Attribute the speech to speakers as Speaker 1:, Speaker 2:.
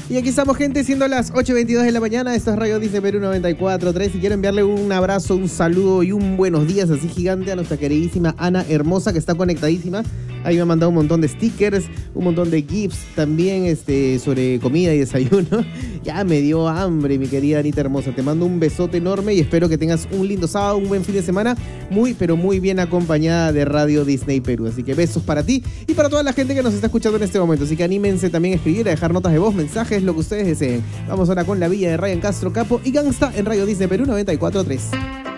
Speaker 1: Y aquí estamos, gente, siendo las 8:22 de la mañana. Esto es Radio Disney Perú 94.3. Y quiero enviarle un abrazo, un saludo y un buenos días así gigante a nuestra queridísima Ana Hermosa, que está conectadísima. Ahí me ha mandado un montón de stickers, un montón de gifs también sobre comida y desayuno. Ya me dio hambre, mi querida Anita Hermosa. Te mando un besote enorme y espero que tengas un lindo sábado, un buen fin de semana, muy, pero muy bien acompañada de Radio Disney Perú. Así que besos para ti y para toda la gente que nos está escuchando en este momento. Así que anímense también a escribir, a dejar notas de voz, mensajes, lo que ustedes deseen. Vamos ahora con La Villa de Ryan Castro Capo y Gangsta en Radio Disney Perú 94.3.